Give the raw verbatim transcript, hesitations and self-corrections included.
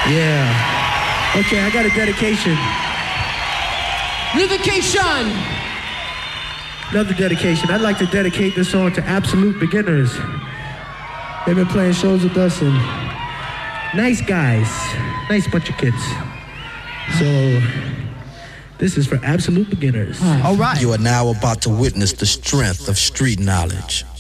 Yeah. Okay, I got a dedication. Dedication. Another dedication. I'd like to dedicate this song to absolute beginners. They've been playing shows with us and nice guys, nice bunch of kids. So this is for absolute beginners. All right. You are now about to witness the strength of street knowledge.